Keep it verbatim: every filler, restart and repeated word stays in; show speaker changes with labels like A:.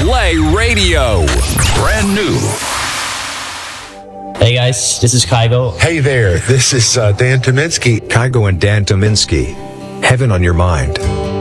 A: Play Radio. Brand new.
B: Hey guys, this is Kygo.
C: Hey there, this is uh, Dan Tominski.
D: Kygo and Dan Tominski. Heaven on Your Mind.